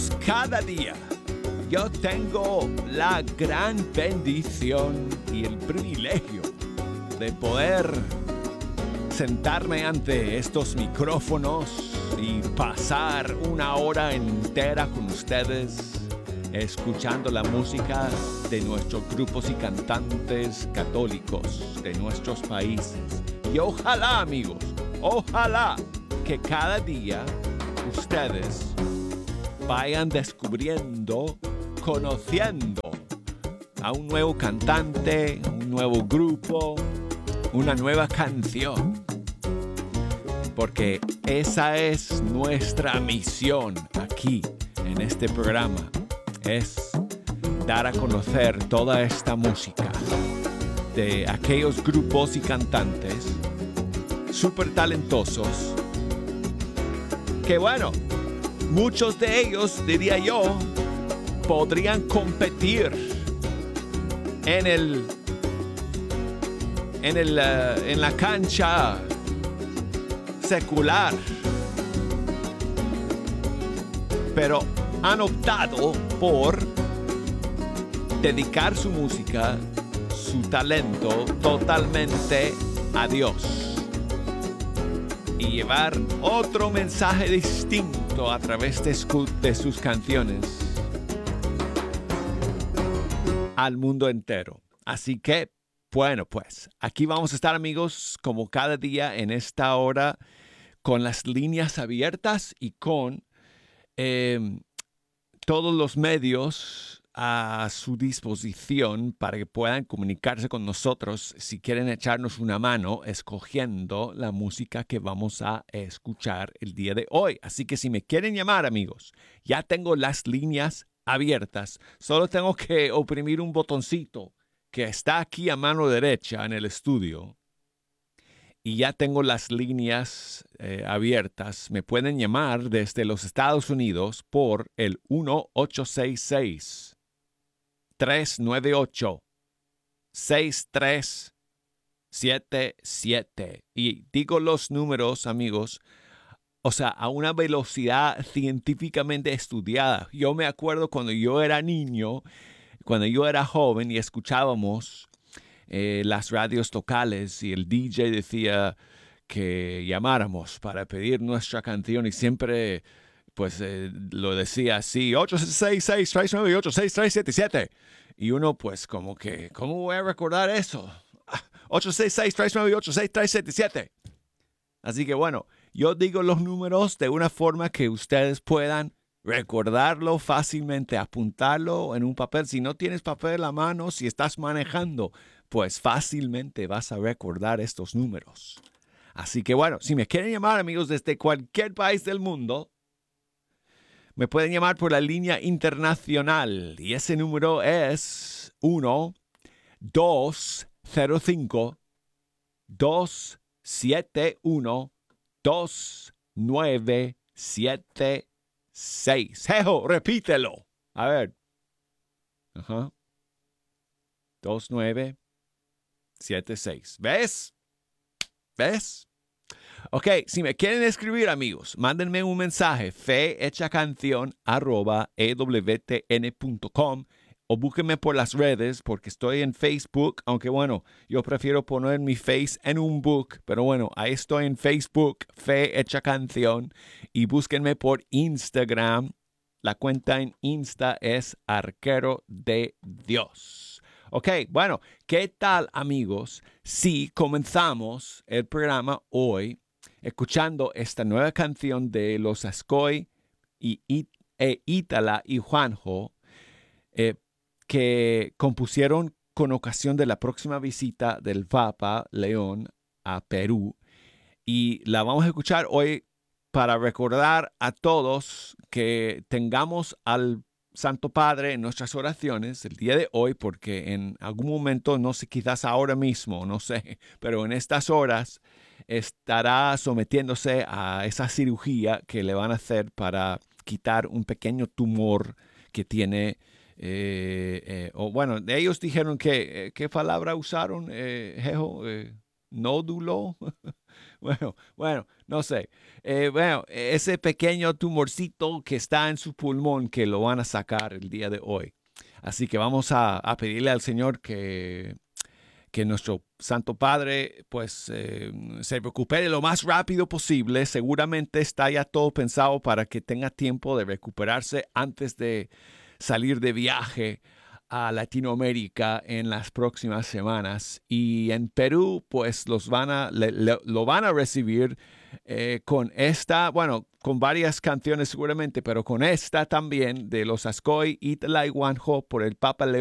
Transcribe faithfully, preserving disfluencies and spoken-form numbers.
amigos, cada día yo tengo la gran bendición y el privilegio de poder sentarme ante estos micrófonos y pasar una hora entera con ustedes escuchando la música de nuestros grupos y cantantes católicos de nuestros países. Y ojalá, amigos, ojalá que cada día ustedes vayan descubriendo, conociendo a un nuevo cantante, un nuevo grupo, una nueva canción. Porque esa es nuestra misión aquí en este programa. Es dar a conocer toda esta música de aquellos grupos y cantantes súper talentosos que, bueno, muchos de ellos, diría yo, podrían competir en el en el uh, en la cancha secular, pero han optado por dedicar su música, su talento totalmente a Dios y llevar otro mensaje distinto a través de, su, de sus canciones al mundo entero. Así que, bueno, pues aquí vamos a estar, amigos, como cada día en esta hora, con las líneas abiertas y con eh, todos los medios a su disposición para que puedan comunicarse con nosotros si quieren echarnos una mano escogiendo la música que vamos a escuchar el día de hoy. Así que si me quieren llamar, amigos, ya tengo las líneas abiertas. Solo tengo que oprimir un botoncito que está aquí a mano derecha en el estudio. Y ya tengo las líneas eh, abiertas. Me pueden llamar desde los Estados Unidos por el uno ocho seis seis, tres nueve ocho, seis tres siete siete. Y digo los números, amigos, o sea, a una velocidad científicamente estudiada. Yo me acuerdo cuando yo era niño, cuando yo era joven y escuchábamos Eh, las radios locales y el D J decía que llamáramos para pedir nuestra canción y siempre pues eh, lo decía así, ocho seis seis, tres nueve ocho, seis tres siete siete. Y uno pues como que, ¿cómo voy a recordar eso? ocho seis seis, tres nueve ocho, seis tres siete siete. Así que bueno, yo digo los números de una forma que ustedes puedan recordarlo fácilmente, apuntarlo en un papel. Si no tienes papel a mano, si estás manejando, pues fácilmente vas a recordar estos números. Así que bueno, si me quieren llamar, amigos, desde cualquier país del mundo, me pueden llamar por la línea internacional. Y ese número es uno dos cero cinco, dos siete uno, dos nueve siete seis. Jejo, repítelo. A ver. Ajá. dos nueve siete seis. ¿Ves? ¿Ves? Ok, si me quieren escribir, amigos, mándenme un mensaje, fehechacanción arroba e w t n punto com, o búsquenme por las redes, porque estoy en Facebook, aunque bueno, yo prefiero poner mi face en un book, pero bueno, ahí estoy en Facebook, fehechacanción, y búsquenme por Instagram. La cuenta en Insta es Arquero de Dios. Ok, bueno, ¿qué tal, amigos, si comenzamos el programa hoy escuchando esta nueva canción de los Ascoy y e Ítala y Juanjo, eh, que compusieron con ocasión de la próxima visita del Papa León a Perú? Y la vamos a escuchar hoy para recordar a todos que tengamos al Santo Padre en nuestras oraciones el día de hoy, porque en algún momento, no sé, quizás ahora mismo, no sé, pero en estas horas estará sometiéndose a esa cirugía que le van a hacer para quitar un pequeño tumor que tiene. Eh, eh, o bueno, ellos dijeron que, eh, ¿qué palabra usaron, eh, Jejo? Eh, nódulo. Bueno, bueno, no sé. Eh, bueno, ese pequeño tumorcito que está en su pulmón que lo van a sacar el día de hoy. Así que vamos a, a pedirle al Señor que, que nuestro Santo Padre pues eh, se recupere lo más rápido posible. Seguramente está ya todo pensado para que tenga tiempo de recuperarse antes de salir de viaje a Latinoamérica en las próximas semanas. Y en Perú, pues los van a, le, le, lo van a recibir eh, con esta, bueno, con varias canciones seguramente, pero con esta también de los Ascoy y Tlalaihuanjo por el Papa León